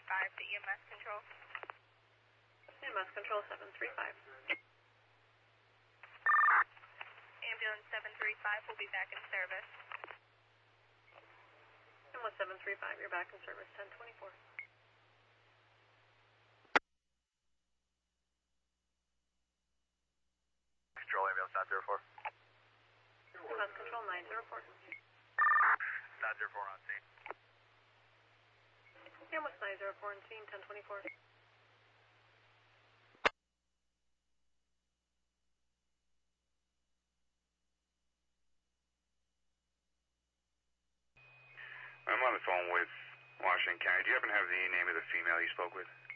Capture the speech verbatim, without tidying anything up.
five to E M S control. E M S control seven three five. Ambulance seven three five will be back in service. Ambulance seven three five, you're back in service, ten twenty-four. Control ambulance nine zero four. E M S control nine zero four. nine zero four on scene. Ambulance nine zero four on scene, ten twenty-four. I'm on the phone with Washington County. Do you happen to have the name of the female you spoke with?